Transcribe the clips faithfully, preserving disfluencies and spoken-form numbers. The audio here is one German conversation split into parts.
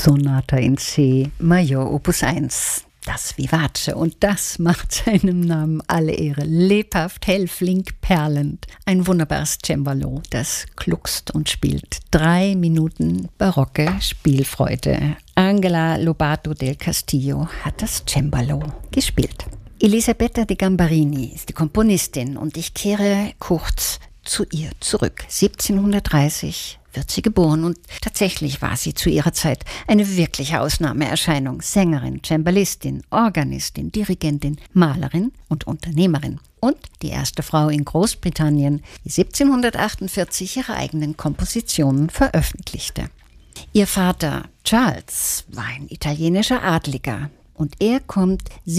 Sonata in C, Major Opus eins. Das Vivace, und das macht seinem Namen alle Ehre. Lebhaft, hell, flink, perlend. Ein wunderbares Cembalo, das gluckst und spielt. Drei Minuten barocke Spielfreude. Angela Lobato del Castillo hat das Cembalo gespielt. Elisabetta de Gambarini ist die Komponistin und ich kehre kurz zu ihr zurück. siebzehnhundertdreißig wird sie geboren und tatsächlich war sie zu ihrer Zeit eine wirkliche Ausnahmeerscheinung. Sängerin, Cembalistin, Organistin, Dirigentin, Malerin und Unternehmerin. Und die erste Frau in Großbritannien, die siebzehnhundertachtundvierzig ihre eigenen Kompositionen veröffentlichte. Ihr Vater Charles war ein italienischer Adliger. Und er kommt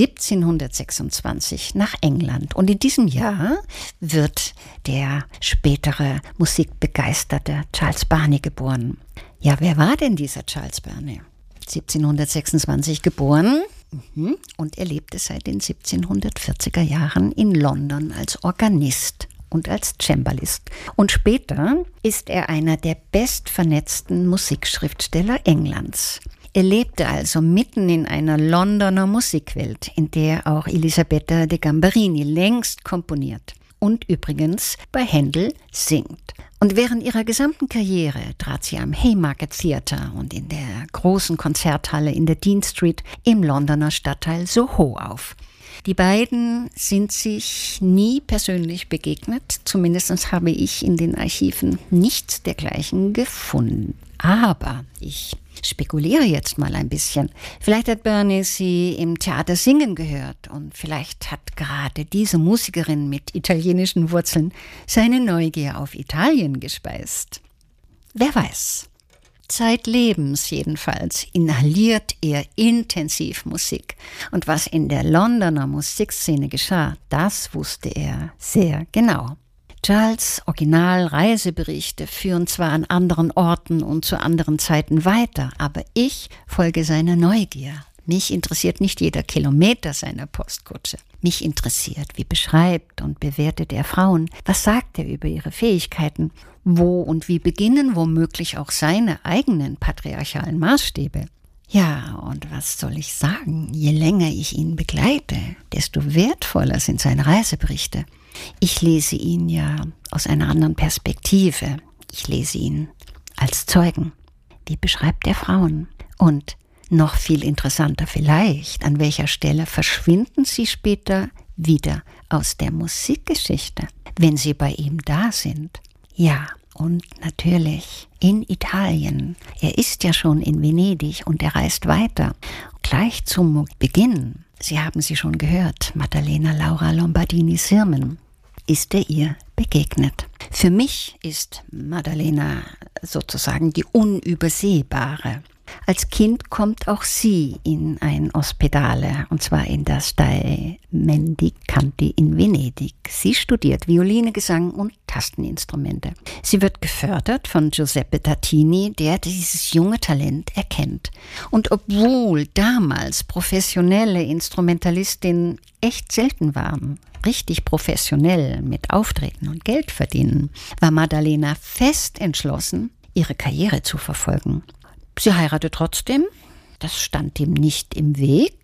siebzehnhundertsechsundzwanzig nach England. Und in diesem Jahr wird der spätere musikbegeisterte Charles Burney geboren. Ja, wer war denn dieser Charles Burney? siebzehnhundertsechsundzwanzig geboren. Mhm. Und er lebte seit den siebzehnhundertvierziger Jahren in London als Organist und als Cembalist. Und später ist er einer der bestvernetzten Musikschriftsteller Englands. Er lebte also mitten in einer Londoner Musikwelt, in der auch Elisabetta de Gambarini längst komponiert und übrigens bei Händel singt. Und während ihrer gesamten Karriere trat sie am Haymarket Theatre und in der großen Konzerthalle in der Dean Street im Londoner Stadtteil Soho auf. Die beiden sind sich nie persönlich begegnet, zumindest habe ich in den Archiven nichts dergleichen gefunden. Aber ich spekuliere jetzt mal ein bisschen. Vielleicht hat Burney sie im Theater singen gehört und vielleicht hat gerade diese Musikerin mit italienischen Wurzeln seine Neugier auf Italien gespeist. Wer weiß. Zeitlebens jedenfalls inhaliert er intensiv Musik. Und was in der Londoner Musikszene geschah, das wusste er sehr genau. Charles' Originalreiseberichte führen zwar an anderen Orten und zu anderen Zeiten weiter, aber ich folge seiner Neugier. Mich interessiert nicht jeder Kilometer seiner Postkutsche. Mich interessiert, wie beschreibt und bewertet er Frauen, was sagt er über ihre Fähigkeiten, wo und wie beginnen womöglich auch seine eigenen patriarchalen Maßstäbe. Ja, und was soll ich sagen? Je länger ich ihn begleite, desto wertvoller sind seine Reiseberichte. Ich lese ihn ja aus einer anderen Perspektive. Ich lese ihn als Zeugen. Wie beschreibt er Frauen? Und noch viel interessanter vielleicht, an welcher Stelle verschwinden sie später wieder aus der Musikgeschichte, wenn sie bei ihm da sind? Ja, und natürlich in Italien. Er ist ja schon in Venedig und er reist weiter. Gleich zum Beginn, Sie haben sie schon gehört, Maddalena Laura Lombardini-Sirmen, ist er ihr begegnet. Für mich ist Maddalena sozusagen die Unübersehbare. Als Kind kommt auch sie in ein Ospedale, und zwar in das Dei Mendicanti in Venedig. Sie studiert Violine, Gesang und Tasteninstrumente. Sie wird gefördert von Giuseppe Tartini, der dieses junge Talent erkennt. Und obwohl damals professionelle Instrumentalistinnen echt selten waren, richtig professionell mit Auftreten und Geld verdienen, war Maddalena fest entschlossen, ihre Karriere zu verfolgen. Sie heiratet trotzdem, das stand ihm nicht im Weg.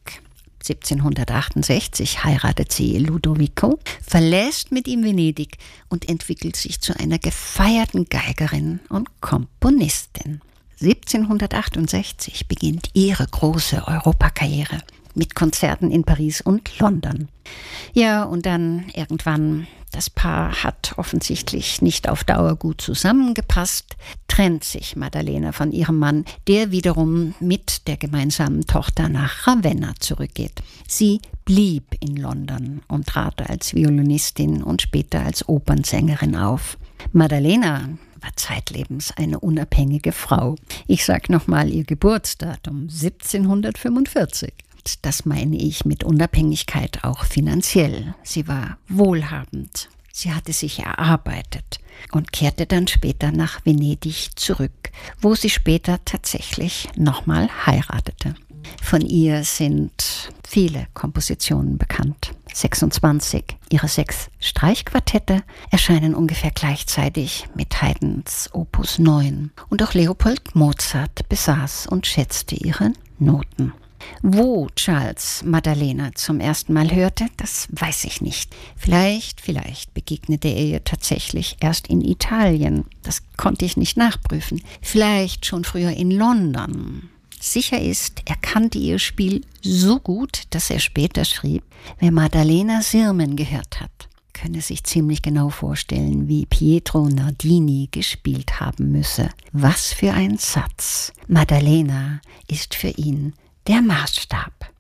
siebzehnhundertachtundsechzig heiratet sie Ludovico, verlässt mit ihm Venedig und entwickelt sich zu einer gefeierten Geigerin und Komponistin. siebzehnhundertachtundsechzig beginnt ihre große Europakarriere mit Konzerten in Paris und London. Ja, und dann irgendwann, das Paar hat offensichtlich nicht auf Dauer gut zusammengepasst, trennt sich Maddalena von ihrem Mann, der wiederum mit der gemeinsamen Tochter nach Ravenna zurückgeht. Sie blieb in London und trat als Violinistin und später als Opernsängerin auf. Maddalena war zeitlebens eine unabhängige Frau. Ich sage nochmal ihr Geburtsdatum, siebzehnhundertfünfundvierzig. Das meine ich mit Unabhängigkeit auch finanziell. Sie war wohlhabend. Sie hatte sich erarbeitet und kehrte dann später nach Venedig zurück, wo sie später tatsächlich nochmal heiratete. Von ihr sind viele Kompositionen bekannt. sechsundzwanzig ihrer sechs Streichquartette erscheinen ungefähr gleichzeitig mit Haydns Opus neun. Und auch Leopold Mozart besaß und schätzte ihre Noten. Wo Charles Maddalena zum ersten Mal hörte, das weiß ich nicht. Vielleicht, vielleicht begegnete er ihr tatsächlich erst in Italien. Das konnte ich nicht nachprüfen. Vielleicht schon früher in London. Sicher ist, er kannte ihr Spiel so gut, dass er später schrieb, wer Maddalena Sirmen gehört hat, könne sich ziemlich genau vorstellen, wie Pietro Nardini gespielt haben müsse. Was für ein Satz! Maddalena ist für ihn der Maßstab.